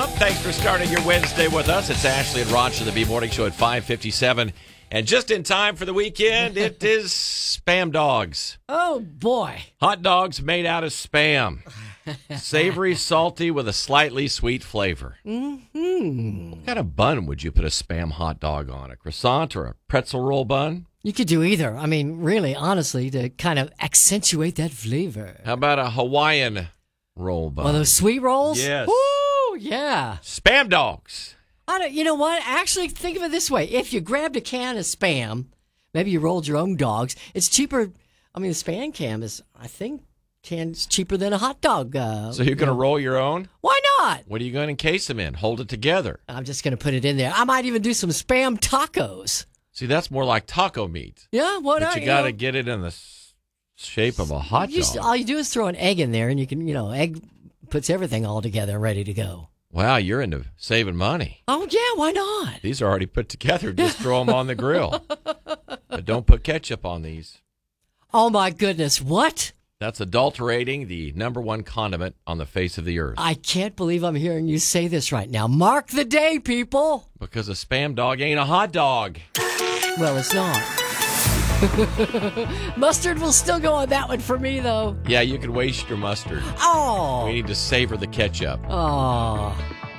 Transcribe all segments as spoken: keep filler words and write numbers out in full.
Thanks for starting your Wednesday with us. It's Ashley and Raj of the B Morning Show at five fifty-seven. And just in time for the weekend, it is Spam Dogs. Oh, boy. Hot dogs made out of Spam. Savory, salty, with a slightly sweet flavor. Mm-hmm. What kind of bun would you put a Spam hot dog on? A croissant or a pretzel roll bun? You could do either. I mean, really, honestly, to kind of accentuate that flavor. How about a Hawaiian roll bun? Well, those sweet rolls? Yes. Woo, yeah. Spam Dogs. I don't, you know what? Actually, think of it this way. If you grabbed a can of Spam, maybe you rolled your own dogs, it's cheaper. I mean, the Spam can is, I think, can's cheaper than a hot dog. Uh, So you're going to roll your own? Why not? What are you going to encase them in? Hold it together. I'm just going to put it in there. I might even do some Spam tacos. See, that's more like taco meat. Yeah, what But I, you got to know, get it in the s- shape of a hot you just- dog. all you do is throw an egg in there, and you can, you know, egg puts everything all together and ready to go. Wow, you're into saving money. Oh, yeah, why not? These are already put together. Just throw them on the grill. But don't put ketchup on these. Oh, my goodness, what? That's adulterating the number one condiment on the face of the earth. I can't believe I'm hearing you say this right now. Mark the day, people. Because a Spam dog ain't a hot dog. Well, it's not. Mustard will still go on that one for me, though. Yeah, you can waste your mustard. Oh. We need to savor the ketchup. Oh.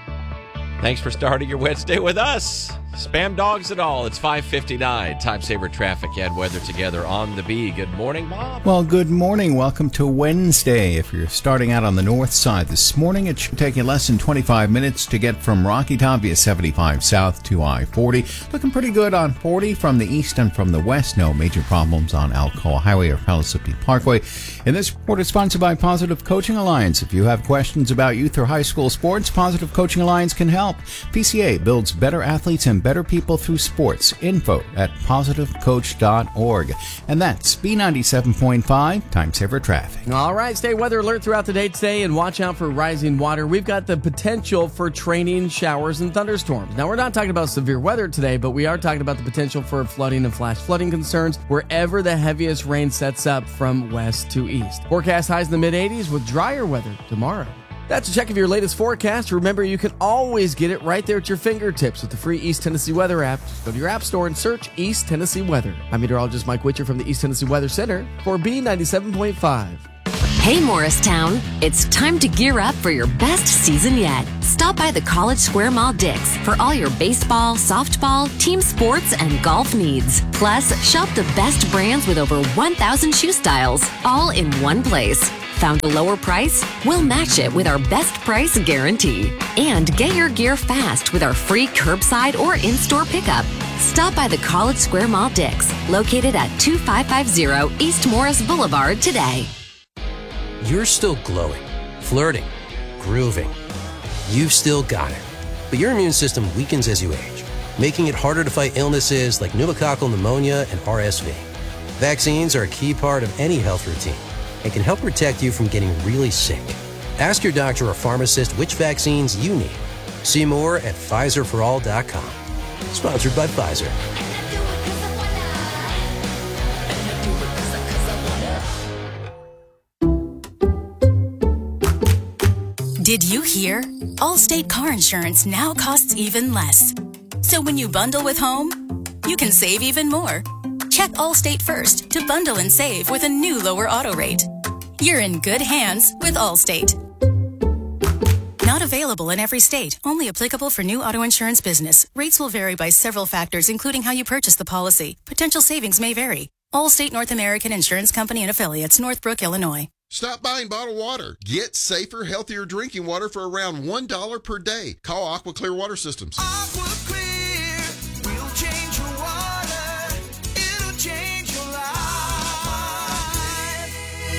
Thanks for starting your Wednesday with us. Spam Dogs and all. It's five fifty-nine. Time saver traffic and weather together on the B. Good morning, Bob. Well, good morning. Welcome to Wednesday. If you're starting out on the north side this morning, it should take you less than twenty-five minutes to get from Rocky Top via seventy-five south to I forty. Looking pretty good on forty from the east and from the west. No major problems on Alcoa Highway or Palisade Parkway. And this report is sponsored by Positive Coaching Alliance. If you have questions about youth or high school sports, Positive Coaching Alliance can help. P C A builds better athletes and better people through sports. Info at positive coach dot org. And that's B ninety-seven point five, Time Saver Traffic. All right, stay weather alert throughout the day today and watch out for rising water. We've got the potential for training showers and thunderstorms. Now, we're not talking about severe weather today, but we are talking about the potential for flooding and flash flooding concerns wherever the heaviest rain sets up from west to east. Forecast highs in the mid eighties with drier weather tomorrow. That's a check of your latest forecast. Remember, you can always get it right there at your fingertips with the free East Tennessee Weather app. Just go to your app store and search East Tennessee Weather. I'm meteorologist Mike Witcher from the East Tennessee Weather Center for B ninety-seven point five. Hey, Morristown. It's time to gear up for your best season yet. Stop by the College Square Mall Dick's for all your baseball, softball, team sports, and golf needs. Plus, shop the best brands with over one thousand shoe styles, all in one place. Found a lower price? We'll match it with our best price guarantee. And get your gear fast with our free curbside or in-store pickup. Stop by the College Square Mall Dick's, located at two five five zero East Morris Boulevard today. You're still glowing, flirting, grooving. You've still got it. But your immune system weakens as you age, making it harder to fight illnesses like pneumococcal pneumonia and R S V. Vaccines are a key part of any health routine and can help protect you from getting really sick. Ask your doctor or pharmacist which vaccines you need. See more at Pfizer for all dot com. Sponsored by Pfizer. Did you hear? Allstate car insurance now costs even less. So when you bundle with home, you can save even more. Check Allstate first to bundle and save with a new lower auto rate. You're in good hands with Allstate. Not available in every state. Only applicable for new auto insurance business. Rates will vary by several factors, including how you purchase the policy. Potential savings may vary. Allstate North American Insurance Company and Affiliates, Northbrook, Illinois. Stop buying bottled water. Get safer, healthier drinking water for around one dollar per day. Call Aqua Clear Water Systems. Aqua Clear will change your water. It'll change your life.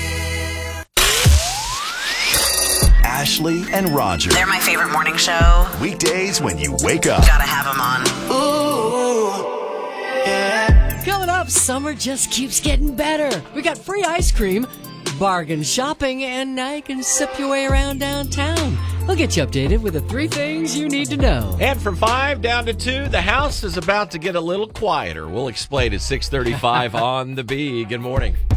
Ashley and Roger. They're my favorite morning show. Weekdays when you wake up. Gotta have them on. Ooh, yeah. Coming up, summer just keeps getting better. We got free ice cream, bargain shopping, and now you can sip your way around downtown. We'll get you updated with the three things you need to know. And from five down to two, the house is about to get a little quieter. We'll explain at six thirty-five on the B. Good morning.